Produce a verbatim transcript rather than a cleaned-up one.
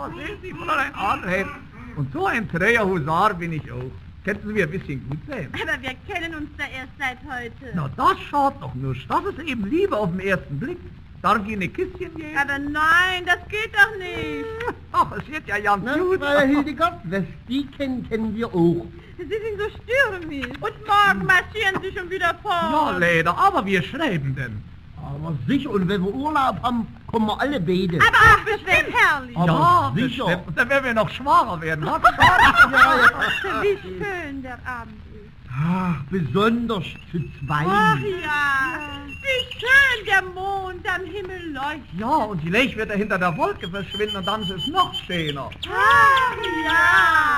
sehen Sie, Fräulein Adelheid. Und so ein träger Husar bin ich auch. Könnten Sie mir ein bisschen gut sein? Aber wir kennen uns da erst seit heute. Na, das schaut doch nur. Das ist eben Liebe auf den ersten Blick. Darf ich Ihnen ein Küsschen geben? Aber nein, das geht doch nicht. Ach, es wird ja ganz Na, gut. Frau Hildegard, was die kennen, kennen wir auch. Sie sind so stürmisch. Und morgen marschieren Sie schon wieder Ja, fort. leider, aber wir schreiben denn. Aber sicher, und wenn wir Urlaub haben, kommen wir alle beide. Aber ach, bestimmt herrlich. Aber ja, sicher. bestimmt. Und dann werden wir noch schwacher werden, was? Ja, ja. Wie schön der Abend ist. Ach, besonders zu zweit. Ach ja, wie schön der Mond am Himmel leuchtet. Ja, und die Lech wird er hinter der Wolke verschwinden und dann ist es noch schöner. Ach ja.